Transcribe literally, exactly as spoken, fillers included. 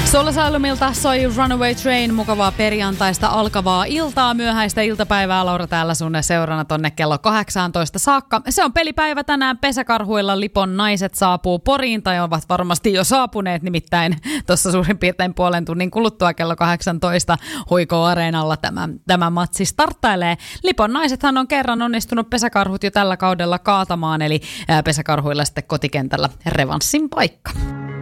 Soul Asylumilta soi Runaway Train, mukavaa perjantaista alkavaa iltaa, myöhäistä iltapäivää. Laura täällä sun seurana tonne kello kahdeksantoista saakka. Se on pelipäivä tänään pesäkarhuilla. Lipon naiset saapuu Poriin tai ovat varmasti jo saapuneet, nimittäin tuossa suurin piirtein puolen tunnin kuluttua kello kahdeksantoista Huiko-areenalla tämä, tämä matsi starttailee. Lipon naisethan on kerran onnistunut pesäkarhut jo tällä kaudella kaatamaan, eli pesäkarhuilla sitten kotikentällä revanssin paikka.